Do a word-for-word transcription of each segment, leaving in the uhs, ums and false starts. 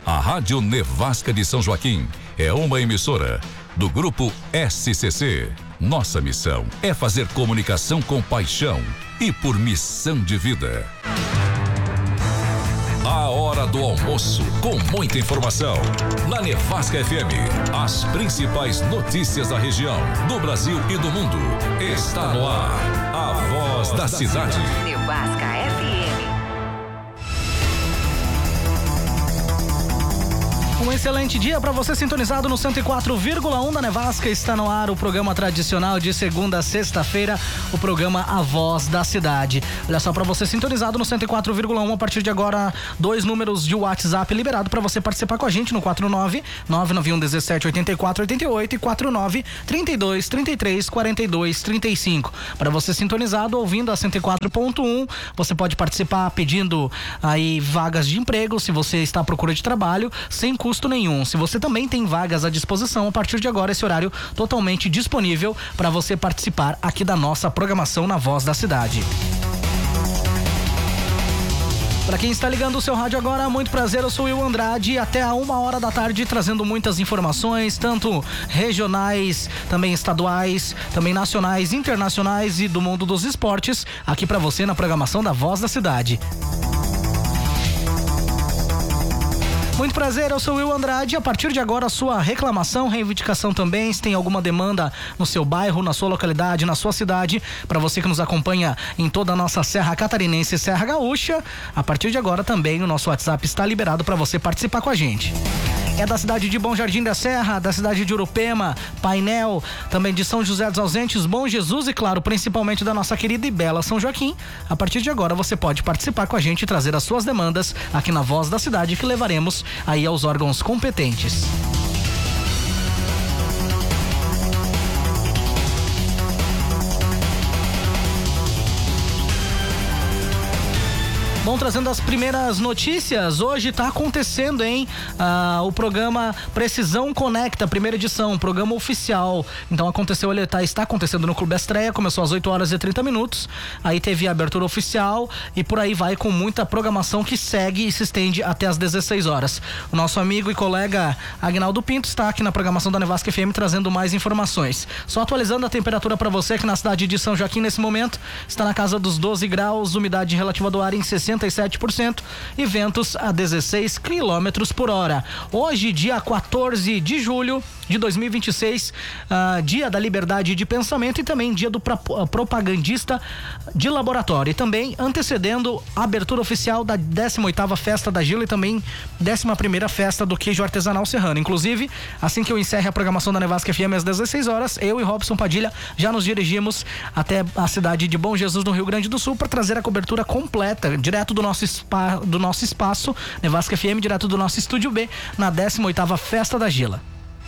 A Rádio Nevasca de São Joaquim é uma emissora do Grupo S C C. Nossa missão é fazer comunicação com paixão e por missão de vida. A hora do almoço, com muita informação. Na Nevasca F M, as principais notícias da região, do Brasil e do mundo. Está no ar, a voz da cidade. Nevasca F M. Um excelente dia para você sintonizado no cento e quatro vírgula um da Nevasca. Está no ar o programa tradicional de segunda a sexta-feira, o programa A Voz da Cidade. Olha só, para você sintonizado no cento e quatro vírgula um, a partir de agora, dois números de WhatsApp liberado para você participar com a gente no quatro nove nove nove um um sete oito quatro oito oito e quatro nove trinta e dois trinta e três quarenta e dois trinta e cinco. Para você sintonizado ouvindo a cento e quatro ponto um, você pode participar pedindo aí vagas de emprego, se você está à procura de trabalho, sem custo nenhum. Se você também tem vagas à disposição, a partir de agora esse horário totalmente disponível para você participar aqui da nossa programação na Voz da Cidade. Para quem está ligando o seu rádio agora, muito prazer, eu sou o Will Andrade, até a uma hora da tarde trazendo muitas informações, tanto regionais, também estaduais, também nacionais, internacionais e do mundo dos esportes, aqui para você na programação da Voz da Cidade. Muito prazer, eu sou o Will Andrade. A partir de agora, a sua reclamação, reivindicação também, se tem alguma demanda no seu bairro, na sua localidade, na sua cidade, para você que nos acompanha em toda a nossa Serra Catarinense e Serra Gaúcha, a partir de agora também o nosso WhatsApp está liberado para você participar com a gente. É da cidade de Bom Jardim da Serra, da cidade de Urupema, Painel, também de São José dos Ausentes, Bom Jesus e, claro, principalmente da nossa querida e bela São Joaquim. A partir de agora você pode participar com a gente e trazer as suas demandas aqui na Voz da Cidade, que levaremos aí aos órgãos competentes. Bom, trazendo as primeiras notícias, hoje está acontecendo, hein, ah, o programa Precisão Conecta, primeira edição, programa oficial. Então aconteceu, ele tá, está acontecendo no Clube Estreia, começou às oito horas e trinta minutos, aí teve a abertura oficial e por aí vai com muita programação que segue e se estende até às dezesseis horas. O nosso amigo e colega Agnaldo Pinto está aqui na programação da Nevasca F M trazendo mais informações. Só atualizando a temperatura para você que na cidade de São Joaquim nesse momento está na casa dos doze graus, umidade relativa do ar em sessenta e sete por cento e ventos a dezesseis quilômetros por hora. Hoje, dia quatorze de julho de dois mil e vinte e seis, uh, dia da liberdade de pensamento e também dia do pra, uh, propagandista de laboratório. E também antecedendo a abertura oficial da décima oitava Festa da Gila e também décima primeira Festa do Queijo Artesanal Serrano. Inclusive, assim que eu encerre a programação da Nevasca F M às dezesseis horas, eu e Robson Padilha já nos dirigimos até a cidade de Bom Jesus, no Rio Grande do Sul, para trazer a cobertura completa, direto do nosso, spa, do nosso espaço, Nevasca F M, direto do nosso estúdio B, na décima oitava Festa da Gila.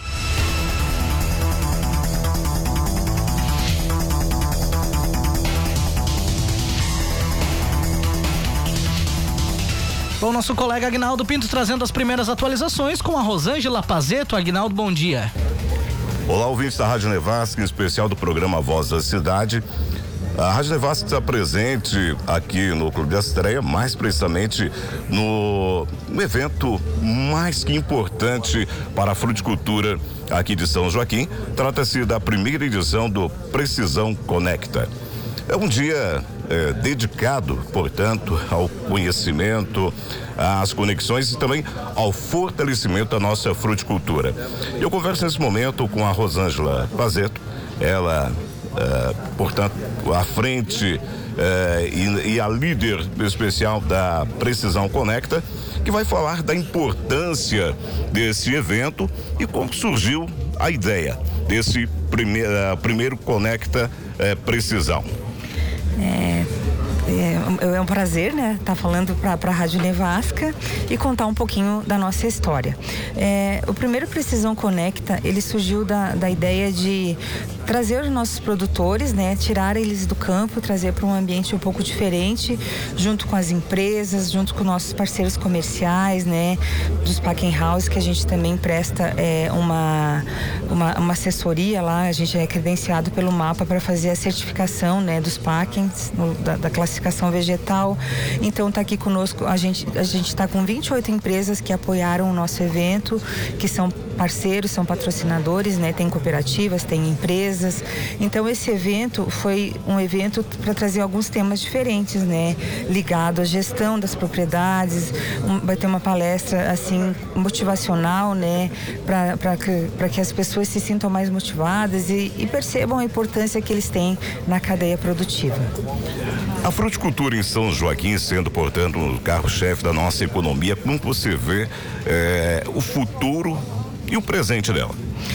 Bom, nosso colega Agnaldo Pinto trazendo as primeiras atualizações com a Rosângela Pazeto. Agnaldo, bom dia. Olá, ouvintes da Rádio Nevasca, em especial do programa Voz da Cidade. A Rádio Nevasca está presente aqui no Clube da Estreia, mais precisamente no, no evento mais que importante para a fruticultura aqui de São Joaquim. Trata-se da primeira edição do Precisão Conecta. É um dia é, dedicado, portanto, ao conhecimento, às conexões e também ao fortalecimento da nossa fruticultura. Eu converso nesse momento com a Rosângela Pazeto, ela, é, portanto, à frente é, e, e a líder especial da Precisão Conecta, que vai falar da importância desse evento e como surgiu a ideia desse primeir, uh, primeiro Conecta uh, Precisão. É, é, é um prazer, né, estar falando para a Rádio Nevasca e contar um pouquinho da nossa história. É, o primeiro Precisão Conecta, ele surgiu da, da ideia de trazer os nossos produtores, né, tirar eles do campo, trazer para um ambiente um pouco diferente, junto com as empresas, junto com nossos parceiros comerciais, né, dos packing house, que a gente também presta é, uma, uma, uma assessoria lá, a gente é credenciado pelo MAPA para fazer a certificação, né, dos packings, no, da, da classificação vegetal. Então está aqui conosco, a gente a gente está com vinte e oito empresas que apoiaram o nosso evento, que são parceiros, são patrocinadores, né? Tem cooperativas, tem empresas. Então esse evento foi um evento para trazer alguns temas diferentes, né? Ligado à gestão das propriedades, um, vai ter uma palestra assim motivacional, né? Para que, para que as pessoas se sintam mais motivadas e, e percebam a importância que eles têm na cadeia produtiva. A fruticultura em São Joaquim sendo, portanto, o carro-chefe da nossa economia, como você vê é, o futuro e o presente dela?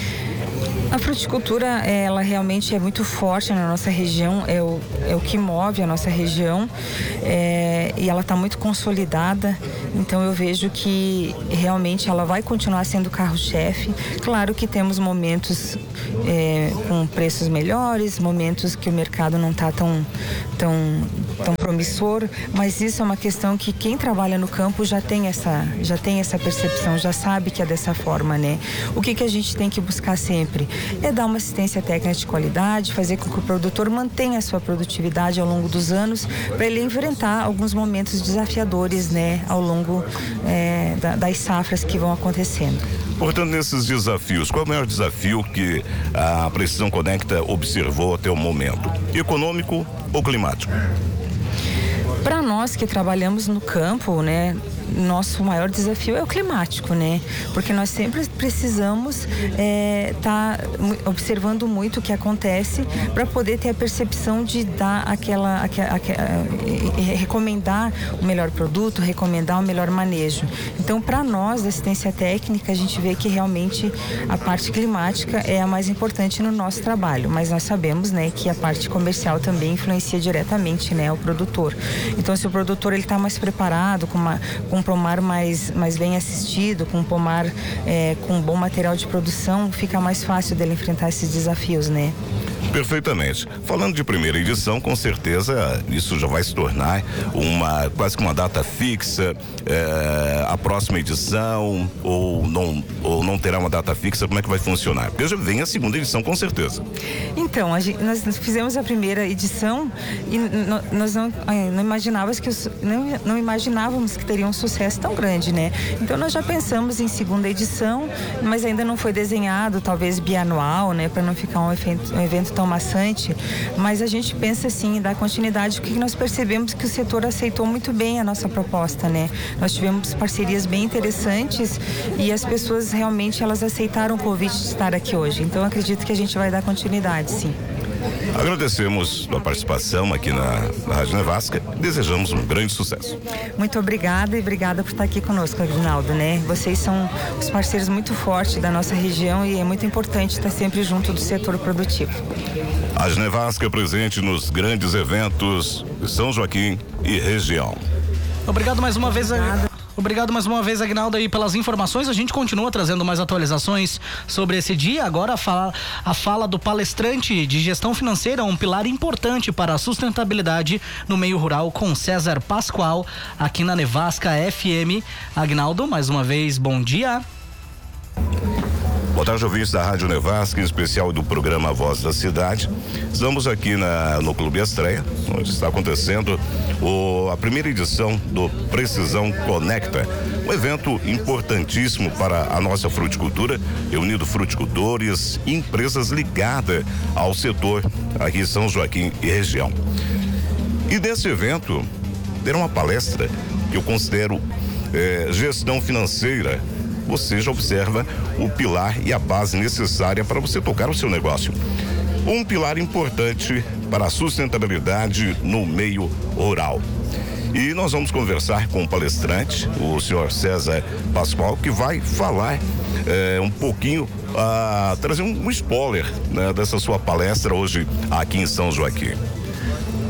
A fruticultura, ela realmente é muito forte na nossa região, é o, é o que move a nossa região, é, e ela está muito consolidada, então eu vejo que realmente ela vai continuar sendo carro-chefe. Claro que temos momentos é, com preços melhores, momentos que o mercado não está tão, tão, tão promissor, mas isso é uma questão que quem trabalha no campo já tem essa, já tem essa percepção, já sabe que é dessa forma, né? O que que a gente tem que buscar sempre? É dar uma assistência técnica de qualidade, fazer com que o produtor mantenha a sua produtividade ao longo dos anos, para ele enfrentar alguns momentos desafiadores, né, ao longo é, da, das safras que vão acontecendo. Portanto, nesses desafios, qual é o maior desafio que a Precisão Conecta observou até o momento? Econômico ou climático? Para nós que trabalhamos no campo, né, nosso maior desafio é o climático, né? Porque nós sempre precisamos estar é, tá observando muito o que acontece para poder ter a percepção de dar aquela, aquela, aquela recomendar o melhor produto, recomendar o melhor manejo. Então, para nós da assistência técnica, a gente vê que realmente a parte climática é a mais importante no nosso trabalho, mas nós sabemos, né, que a parte comercial também influencia diretamente, né, o produtor. Então, se o produtor ele está mais preparado, com uma com um pomar mais, mais bem assistido, com um pomar é, com um bom material de produção, fica mais fácil dele enfrentar esses desafios, né? Perfeitamente. Falando de primeira edição, com certeza isso já vai se tornar uma quase que uma data fixa, é, a próxima edição, ou não, ou não terá uma data fixa, como é que vai funcionar? Porque já vem a segunda edição, com certeza. Então, a gente, nós fizemos a primeira edição e no, nós não, não imaginávamos que os, não, não imaginávamos que teria um sucesso tão grande, né? Então nós já pensamos em segunda edição, mas ainda não foi desenhado, talvez bianual, né? Para não ficar um evento, um evento tão maçante, mas a gente pensa assim em dar continuidade, porque nós percebemos que o setor aceitou muito bem a nossa proposta, né? Nós tivemos parcerias bem interessantes e as pessoas realmente elas aceitaram o convite de estar aqui hoje. Então eu acredito que a gente vai dar continuidade, sim. Agradecemos a participação aqui na, na Rádio Nevasca, desejamos um grande sucesso. Muito obrigada e obrigada por estar aqui conosco, Aguinaldo, né? Vocês são os parceiros muito fortes da nossa região e é muito importante estar sempre junto do setor produtivo. A Rádio Nevasca presente nos grandes eventos de São Joaquim e região. Obrigado mais uma vez. A... Obrigado mais uma vez, Aguinaldo, aí pelas informações. A gente continua trazendo mais atualizações sobre esse dia. Agora a fala, a fala do palestrante de gestão financeira, um pilar importante para a sustentabilidade no meio rural, com César Pascoal, aqui na Nevasca F M. Aguinaldo, mais uma vez, bom dia. Boa tarde, ouvintes da Rádio Nevasca, em especial do programa Voz da Cidade. Estamos aqui na, no Clube Estreia, onde está acontecendo o, a primeira edição do Precisão Conecta, um evento importantíssimo para a nossa fruticultura, reunindo fruticultores e empresas ligadas ao setor aqui em São Joaquim e região. E nesse evento, terá uma palestra que eu considero eh, gestão financeira. Você já observa o pilar e a base necessária para você tocar o seu negócio. Um pilar importante para a sustentabilidade no meio rural. E nós vamos conversar com o palestrante, o senhor César Pascoal, que vai falar é, um pouquinho, a, trazer um, um spoiler, né, dessa sua palestra hoje aqui em São Joaquim.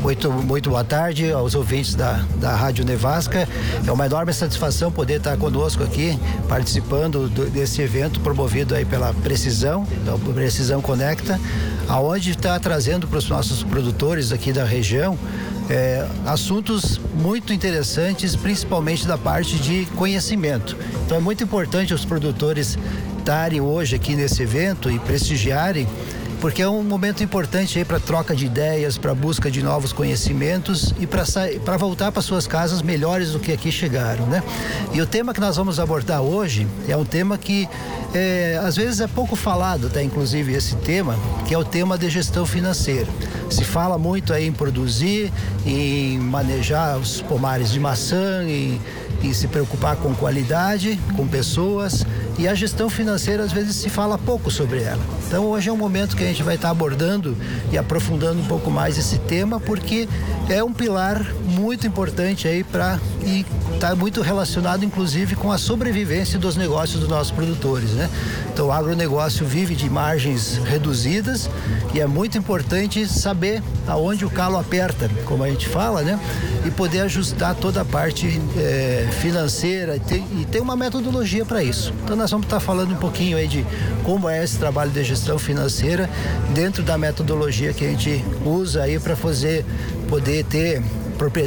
Muito, muito boa tarde aos ouvintes da, da Rádio Nevasca. É uma enorme satisfação poder estar conosco aqui, participando do, desse evento promovido aí pela Precisão, da Precisão Conecta, aonde está trazendo para os nossos produtores aqui da região É, assuntos muito interessantes, principalmente da parte de conhecimento. Então é muito importante os produtores estarem hoje aqui nesse evento e prestigiarem, porque é um momento importante aí para troca de ideias, para busca de novos conhecimentos e para voltar para suas casas melhores do que aqui chegaram, né? E o tema que nós vamos abordar hoje é um tema que é, às vezes é pouco falado, tá? Inclusive esse tema, que é o tema de gestão financeira. Se fala muito aí em produzir, em manejar os pomares de maçã, em, em se preocupar com qualidade, com pessoas, e a gestão financeira às vezes se fala pouco sobre ela. Então hoje é um momento que a gente vai estar abordando e aprofundando um pouco mais esse tema, porque é um pilar muito importante aí para e está muito relacionado inclusive com a sobrevivência dos negócios dos nossos produtores, né? Então o agronegócio vive de margens reduzidas e é muito importante saber aonde o calo aperta, como a gente fala, né? E poder ajustar toda a parte é, financeira e ter, e ter uma metodologia para isso. Então nós vamos estar falando um pouquinho aí de como é esse trabalho de gestão financeira dentro da metodologia que a gente usa aí para fazer, poder ter propriedade